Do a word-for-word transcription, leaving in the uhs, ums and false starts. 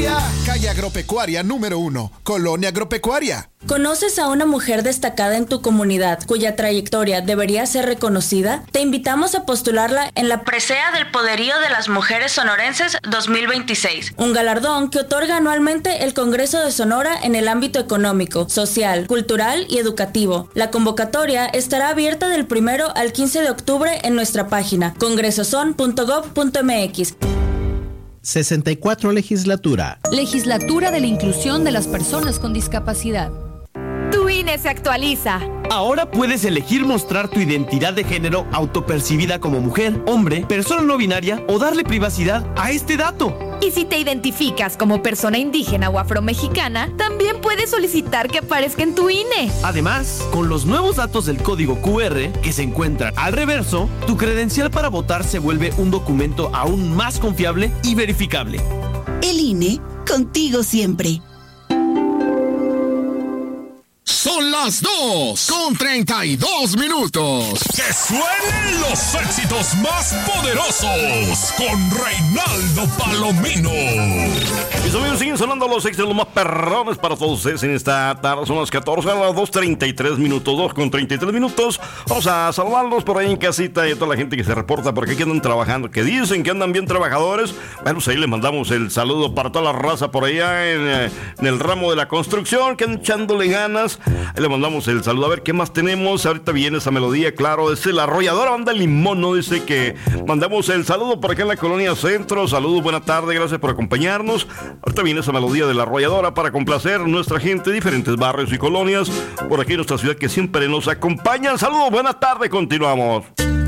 Agropecuaria. Calle Agropecuaria número uno, Colonia Agropecuaria. ¿Conoces a una mujer destacada en tu comunidad cuya trayectoria debería ser reconocida? Te invitamos a postularla en la Presea del Poderío de las Mujeres Sonorenses dos mil veintiséis, un galardón que otorga anualmente el Congreso de Sonora en el ámbito económico, social, cultural y educativo. La convocatoria estará abierta del primero al quince de octubre en nuestra página congresoson punto gob punto mx. sesenta y cuatro Legislatura. Legislatura de la Inclusión de las Personas con Discapacidad. Tu I N E se actualiza. Ahora puedes elegir mostrar tu identidad de género autopercibida como mujer, hombre, persona no binaria o darle privacidad a este dato. Y si te identificas como persona indígena o afromexicana, también puedes solicitar que aparezca en tu I N E. Además, con los nuevos datos del código Q R que se encuentran al reverso, tu credencial para votar se vuelve un documento aún más confiable y verificable. El I N E, contigo siempre. Son las dos con treinta y dos minutos. ¡Que suenen los éxitos más poderosos con Reinaldo Palomino! Mis amigos, siguen sonando los éxitos los más perrones para todos ustedes en esta tarde. Son las catorce, a las dos treinta y tres minutos, dos con treinta y tres minutos. Vamos a saludarlos por ahí en casita y a toda la gente que se reporta porque aquí andan trabajando, que dicen que andan bien trabajadores. Bueno, pues ahí les mandamos el saludo para toda la raza por allá en, en el ramo de la construcción, que andan echándole ganas. Ahí le mandamos el saludo. A ver qué más tenemos. Ahorita viene esa melodía, claro. Es la arrolladora Banda Limón, ¿no? Dice que mandamos el saludo por acá en la Colonia Centro. Saludos, buena tarde, gracias por acompañarnos. Ahorita viene esa melodía de la arrolladora para complacer a nuestra gente de diferentes barrios y colonias por aquí en nuestra ciudad que siempre nos acompañan. Saludos, buena tarde, continuamos.